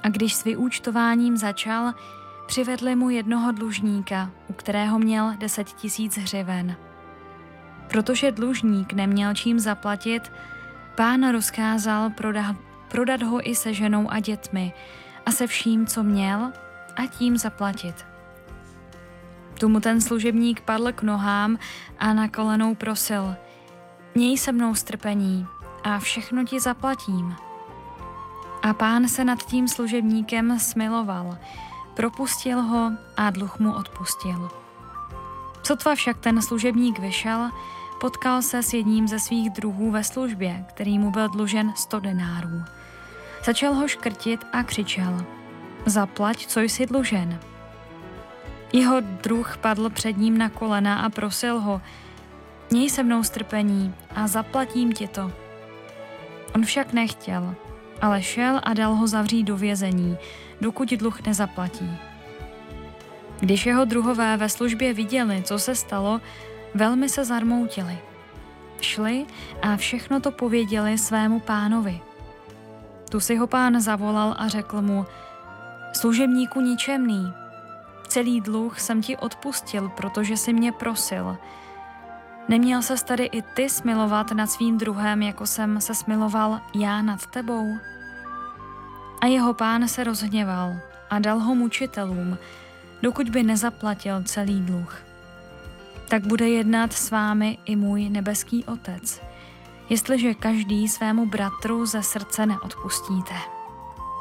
A když s vyúčtováním začal, přivedli mu jednoho dlužníka, u kterého měl 10 000 hřiven. Protože dlužník neměl čím zaplatit, pán rozkázal prodat ho i se ženou a dětmi a se vším, co měl, a tím zaplatit. Tu mu ten služebník padl k nohám a na kolenou prosil: Měj se mnou strpení a všechno ti zaplatím. A pán se nad tím služebníkem smiloval, propustil ho a dluh mu odpustil. Sotva však ten služebník vyšel, potkal se s jedním ze svých druhů ve službě, který mu byl dlužen 100 denárů. Začal ho škrtit a křičel: Zaplať, co jsi dlužen. Jeho druh padl před ním na kolena a prosil ho: Měj se mnou strpení a zaplatím ti to. On však nechtěl, ale šel a dal ho zavřít do vězení, dokud dluh nezaplatí. Když jeho druhové ve službě viděli, co se stalo, velmi se zarmoutili. Šli a všechno to pověděli svému pánovi. Tu si ho pán zavolal a řekl mu: Služebníku ničemný, celý dluh jsem ti odpustil, protože jsi mě prosil. Neměl ses tady i ty smilovat nad svým druhem, jako jsem se smiloval já nad tebou? A jeho pán se rozhněval a dal ho mučitelům, dokud by nezaplatil celý dluh. Tak bude jednat s vámi i můj nebeský Otec, jestliže každý svému bratru ze srdce neodpustíte.